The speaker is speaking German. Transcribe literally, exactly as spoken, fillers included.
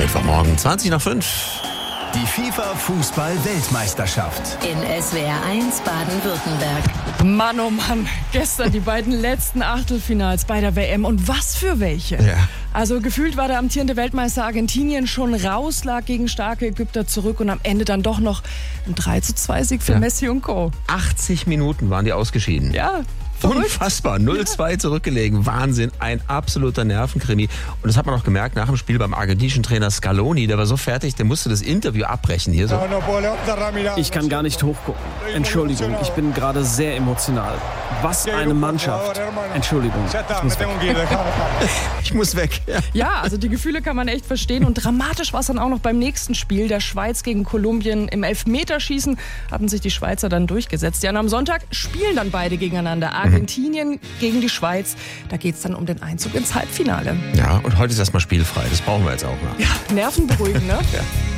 Mittwochmorgen, zwanzig nach fünf. Die FIFA-Fußball-Weltmeisterschaft. In S W R eins Baden-Württemberg. Mann, oh Mann, gestern die beiden letzten Achtelfinals bei der W M und was für welche. Ja. Also gefühlt war der amtierende Weltmeister Argentinien schon raus, lag gegen starke Ägypter zurück und am Ende dann doch noch ein drei zu zwei Sieg für Ja. Messi und Co. achtzig Minuten waren die ausgeschieden. Ja, verrückt. Unfassbar, null zwei zurückgelegen, Wahnsinn, ein absoluter Nervenkrimi. Und das hat man auch gemerkt nach dem Spiel beim argentinischen Trainer Scaloni, der war so fertig, der musste das Interview abbrechen hier so. Ich kann gar nicht hochgucken. Entschuldigung, ich bin gerade sehr emotional. Was eine Mannschaft. Entschuldigung, ich muss weg. Ich muss weg. Ja. Ja, also die Gefühle kann man echt verstehen und dramatisch war es dann auch noch beim nächsten Spiel, der Schweiz gegen Kolumbien. Im Elfmeterschießen hatten sich die Schweizer dann durchgesetzt. Ja, und am Sonntag spielen dann beide gegeneinander. Argentinien gegen die Schweiz. Da geht es dann um den Einzug ins Halbfinale. Ja, und heute ist erstmal spielfrei, das brauchen wir jetzt auch noch. Ja, nervenberuhigend, ne? Ja.